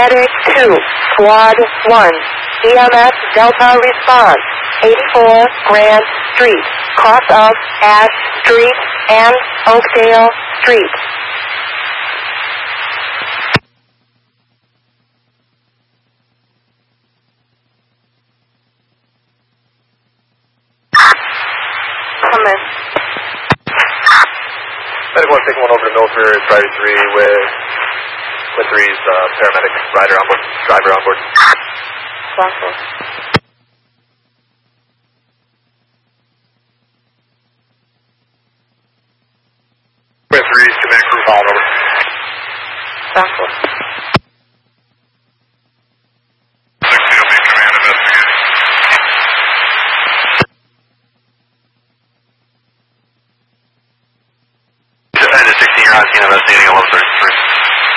Medic 2, Squad 1, EMS Delta response, 84 Grand Street, cross of Ash Street and Oakdale Street. Come in. Medic 1, taking one over to Milford, Driver 3 with 3's paramedic driver on board. Southwest. With 3's command crew call over. Southwest.